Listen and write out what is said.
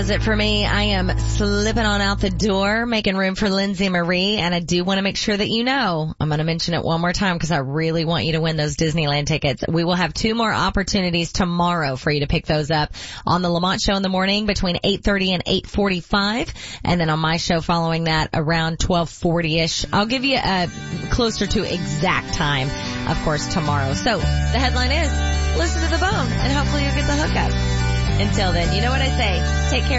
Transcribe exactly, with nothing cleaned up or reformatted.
That's it for me. I am slipping on out the door, making room for Lindsay Marie, and I do want to make sure that you know, I'm going to mention it one more time because I really want you to win those Disneyland tickets. We will have two more opportunities tomorrow for you to pick those up on the Lamont Show in the morning between eight thirty and eight forty-five, and then on my show following that around twelve forty-ish. I'll give you a closer to exact time, of course, tomorrow. So the headline is, listen to the bone, and hopefully you'll get the hookup. Until then, you know what I say. Take care.